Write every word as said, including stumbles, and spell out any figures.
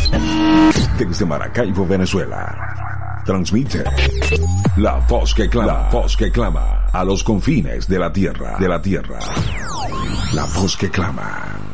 Desde Maracaibo, Venezuela. Transmite La Voz que Clama, La Voz que Clama a los confines de la tierra, de la tierra. La Voz que Clama.